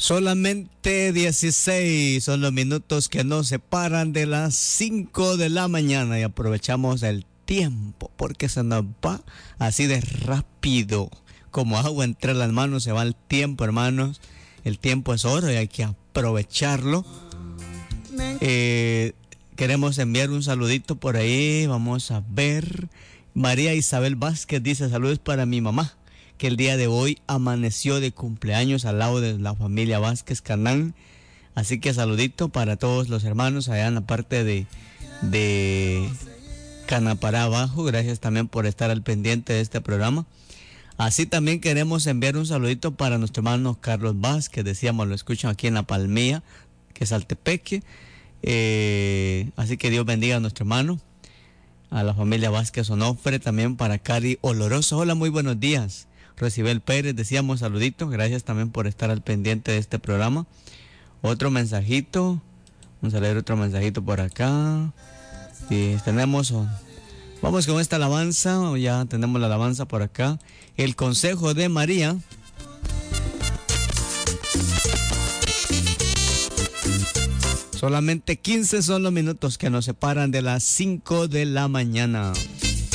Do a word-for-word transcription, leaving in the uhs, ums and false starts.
Solamente dieciséis son los minutos que nos separan de las cinco de la mañana y aprovechamos el tiempo porque se nos va así de rápido. Como agua entre las manos se va el tiempo, hermanos. El tiempo es oro y hay que aprovecharlo. Eh, queremos enviar un saludito por ahí. Vamos a ver. María Isabel Vázquez dice: saludos para mi mamá, que el día de hoy amaneció de cumpleaños al lado de la familia Vázquez Canán. Así que saludito para todos los hermanos allá en la parte de, de Canapará abajo. Gracias también por estar al pendiente de este programa. Así también queremos enviar un saludito para nuestro hermano Carlos Vázquez. Decíamos, lo escuchan aquí en La Palmilla, que es Altepeque. Eh, así que Dios bendiga a nuestro hermano. A la familia Vázquez Onofre, también para Cari Oloroso. Hola, muy buenos días. Rocibel Pérez, decíamos saluditos, gracias también por estar al pendiente de este programa. Otro mensajito, vamos a leer otro mensajito por acá. Y tenemos, vamos con esta alabanza, ya tenemos la alabanza por acá. El consejo de María. Solamente quince son los minutos que nos separan de las cinco de la mañana.